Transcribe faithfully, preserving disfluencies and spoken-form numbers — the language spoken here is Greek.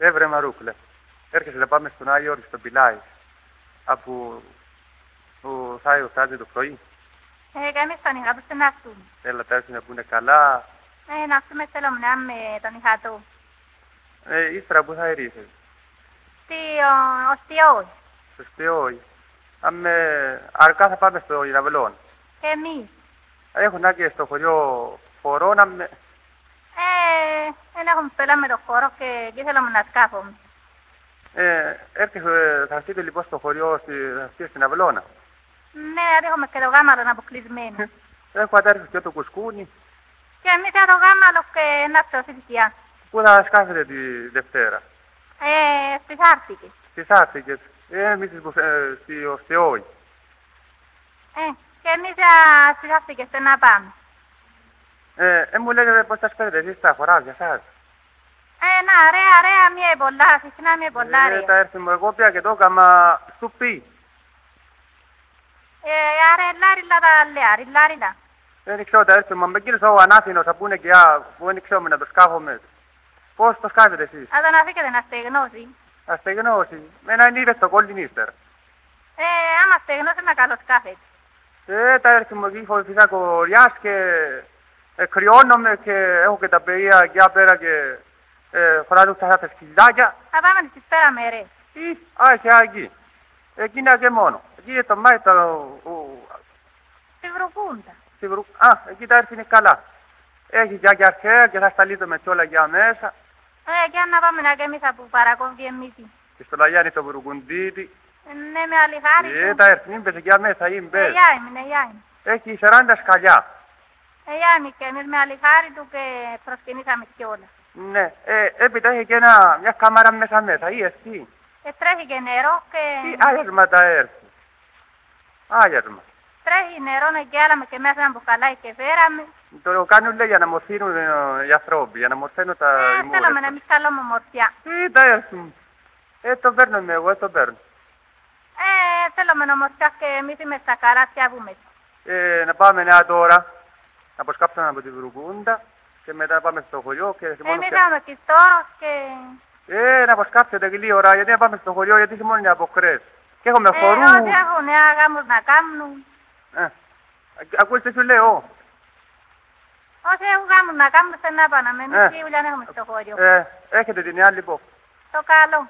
Έβρε Μαρούκλε. Έρχεσαι να πάμε στον Άγιο Όρη, στον Πιλάη. Από που θα φτάσει το πρωί. Ε, και εμείς τον είχα που στην αυτού. Έλα τα έρθει να πούνε καλά. Ε, να αυτούμε θέλουμε να με τον είχα του. Ε, ύστερα που θα ερήθες. Τι, ο, ο Στιόη. Στο Στιόη. Αμε αρκά θα πάμε στο Ηραυλόν. Και εμείς. Έχουν άκρη στο χωριό χορό να με... Ε, δεν έχουμε πέλα με το χώρο και εκεί θέλουμε να σκάφουμε. Ε, έρχεσαι, θα στείλετε λοιπόν στο χωριό, στη, θα στείλετε στην Αυλώνα. Ναι, αν έχουμε και το γάμαλο αποκλεισμένο. Έχω αντάρρει και το κουσκούνι. Και εμείς θα το γάμαλο και να ψωθητικιά. Πού θα σκάφετε τη Δευτέρα. Ε, στις Άρτικες. Στις Άρτικες. Ε, εμείς ε, στη Οστιόη. Ε, και εμείς στις Άρτικες να πάμε. Ε, ε, μου λέγεται πώς θα σπέρετε εσείς τα χωράδια σας. Ε, να, ρε, ρε, μία πολλά, συχνά μία πολλά, ρε. Ε, τα έρθει μου εγώ πια και το έκαμα σου πει. Ε, άρα, λάριλα τα λέει, λάριλα. Δεν ξέρω τα έρθει μου, με κύριος ο Ανάθινος θα πούνε και α, που δεν ξέρω να το σκάφομαι. Πώς το σκάφετε εσείς. Θα τον αφήκετε να στεγνώσει. Να στεγνώσει. Με έναν είδε στο κόλλιν ύστερα. Ε, άμα στεγνώσει να καλό σκάφετε. Ε, τα έρθει μου εκεί φυσικά κοριάς και ε, κρυώνομαι και έχω και τα παιδιά εκεί πέρα και ε, φοράζω τα τα σκυλάκια. Θα πάμε στις πέρα με ρε. Ή, α, και εκεί. Εκεί είναι και μόνο. Εκεί είναι το Μάη, το... Στη Βρουκούντα. Στη Βρου... Α, εκεί τα έρθει είναι καλά. Έχει για και αρχαία και θα σταλείτε με κιόλα για μέσα. Ε, και αν να πάμε να και εμείς από παρακόμβει εμείς. Και στο Λαγιάννη το Βουρουκουντίτη. Ε, ναι, με άλλη χάρη. Ε, τα έρθει, μπες για μέσα, ή μπες. Ε, γεια είμαι, ναι, γεια είμαι. Έχει σαράντα σκαλιά. Ε, γεια είμαι και εμείς με άλλη χάρη του και προσκυνήσαμε κιόλα. Ναι, ε, έπειτα έχει και ένα, μια κάμαρα μέσα μέσα, ή εσύ. Και τρέχει και νερό και... Τι άγιασμα τα έρθει. Άγιασμα. Τρέχει νερό να γκάλαμε και μέσα να μπουκαλάει και φέραμε. Το κάνουν λέει για να μορφύνουν ε, οι ανθρώποι, για να μορφαίνουν τα Ε, ημούρα. θέλουμε να μην καλούμε μορφιά. Τι τα έρθουν. Ε, το παίρνω με εγώ, ε, το παίρνω. Ε, θέλουμε να μορφιά και εμείς είμαι στα καράτια βούμε. Ε, να πάμε νέα τώρα, να αποσκάψουμε από τη Βρουκούντα και μετά να πάμε στο χωριό και μόνο Εμείς πια... έχουμε και τώρα και... Ε, να αποσκάψετε γλύ ώρα, γιατί να πάμε στο χωριό, γιατί μόνο είναι από κρές. Και έχουμε Ε, χορού. όσοι έχουν νέα γάμους να κάνουν. Ε, ακούστε σου λέω. Όσοι έχουν γάμους να κάνουν, στενά πάνε. Εμείς Ε. σίγουρα δεν έχουμε στο χώριο. Ε, έχετε την άλλη λοιπόν. Το καλό.